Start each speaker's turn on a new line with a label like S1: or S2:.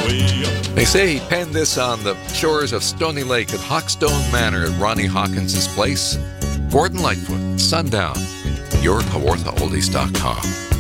S1: They say he penned this on the shores of Stony Lake at Hawkstone Manor at Ronnie Hawkins' place. Gordon Lightfoot, Sundown, your KawarthaOldies.com.